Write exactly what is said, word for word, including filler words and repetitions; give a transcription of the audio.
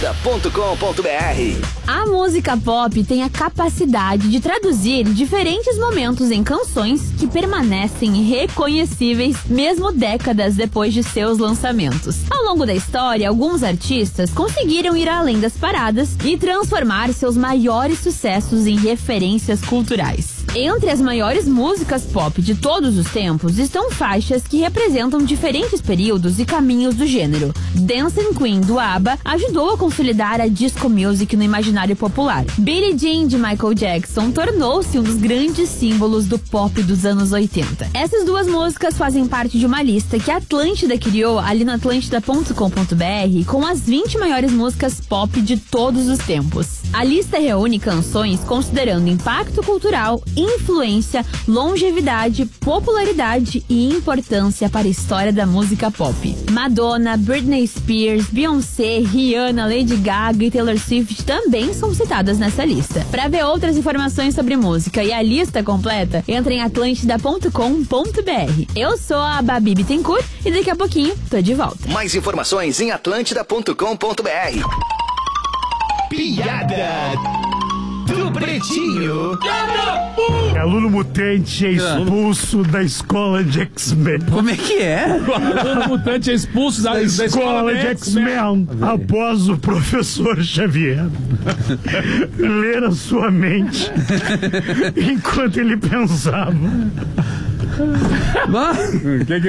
ponto com ponto br. A música pop tem a capacidade de traduzir diferentes momentos em canções que permanecem reconhecíveis mesmo décadas depois de seus lançamentos. Ao longo da história, alguns artistas conseguiram ir além das paradas e transformar seus maiores sucessos em referências culturais. Entre as maiores músicas pop de todos os tempos estão faixas que representam diferentes períodos e caminhos do gênero. Dancing Queen, do ABBA, ajudou a consolidar a disco music no imaginário popular. Billie Jean, de Michael Jackson, tornou-se um dos grandes símbolos do pop dos anos oitenta. Essas duas músicas fazem parte de uma lista que a Atlântida criou ali no atlântida ponto com ponto br com as vinte maiores músicas pop de todos os tempos. A lista reúne canções considerando impacto cultural, influência, longevidade, popularidade e importância para a história da música pop. Madonna, Britney Spears, Beyoncé, Rihanna, Lady Gaga e Taylor Swift também são citadas nessa lista. Para ver outras informações sobre música e a lista completa, entre em atlântida ponto com ponto br. Eu sou a Babi Bittencourt e daqui a pouquinho tô de volta. Mais informações em atlântida ponto com ponto br. Piada do Pretinho. Aluno mutante é expulso da escola de X-Men. Como é que é? Aluno mutante é expulso da, Da da escola, escola de X-Men após o professor Xavier ler a sua mente enquanto ele pensava. O que, que